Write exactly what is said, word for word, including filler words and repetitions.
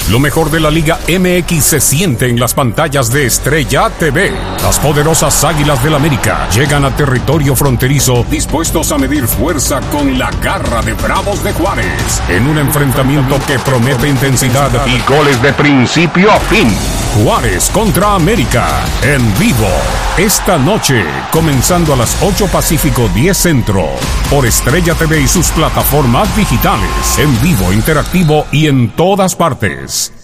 Lo mejor de la Liga M X se siente en las pantallas de Estrella T V. Las poderosas Águilas del América llegan a territorio fronterizo dispuestos a medir fuerza con la garra de Bravos de Juárez en un enfrentamiento que promete intensidad y goles de principio a fin. Juárez contra América en vivo esta noche, comenzando a las ocho Pacífico, diez Centro, por Estrella T V y sus plataformas digitales, en vivo, interactivo y en todas partes.